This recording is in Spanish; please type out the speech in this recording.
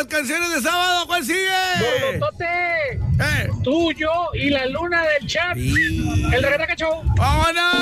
las canciones de sábado. ¿Cuál sigue? Gordotote. Tú, yo y la luna del chat. Sí. El Reguetaca Show. ¡Vámonos!